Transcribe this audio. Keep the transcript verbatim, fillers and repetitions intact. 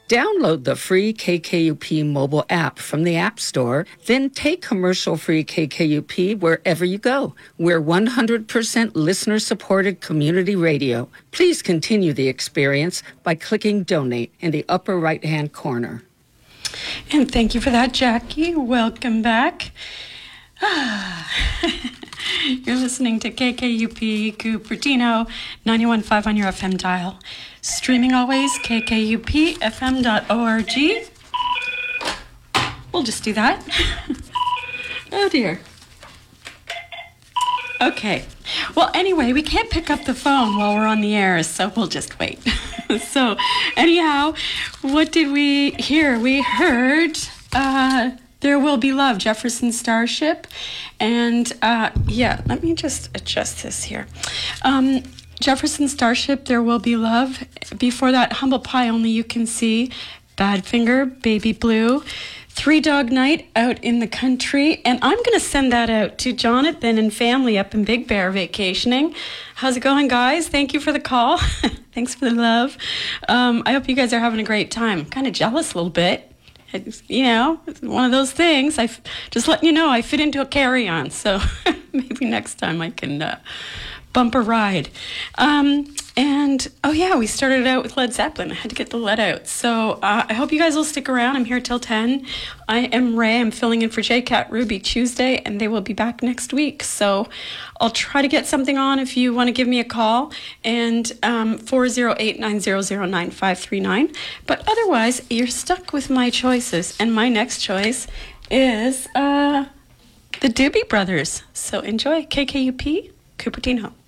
Download the free K K U P mobile app from the App Store, then take commercial-free K K U P wherever you go. We're one hundred percent listener-supported community radio. Please continue the experience by clicking Donate in the upper right-hand corner. And thank you for that, Jackie. Welcome back. You're listening to K K U P Cupertino, ninety-one point five on your F M dial. Streaming always, K K U P F M dot org. We'll just do that. Oh, dear. Okay. Well, anyway, we can't pick up the phone while we're on the air, so we'll just wait. So, anyhow, what did we hear? We heard... Uh, There Will Be Love, Jefferson Starship. And uh, yeah, let me just adjust this here. Um, Jefferson Starship, There Will Be Love. Before that, Humble Pie, Only You Can See. Badfinger, Baby Blue. Three Dog Night, Out in the Country. And I'm going to send that out to Jonathan and family up in Big Bear vacationing. How's it going, guys? Thank you for the call. Thanks for the love. Um, I hope you guys are having a great time. I'm kind of jealous a little bit. You know, it's one of those things. I just letting you know I fit into a carry-on, so maybe next time I can uh, bump a ride. Um, and oh yeah, we started out with Led Zeppelin. I had to get the lead out. So uh, I hope you guys will stick around. I'm here till ten. I am Ray. I'm filling in for J Cat Ruby Tuesday, and they will be back next week. So I'll try to get something on if you want to give me a call, and um, four oh eight, nine hundred, nine five three nine. But otherwise, you're stuck with my choices, and my next choice is uh, the Doobie Brothers. So enjoy K K U P Cupertino.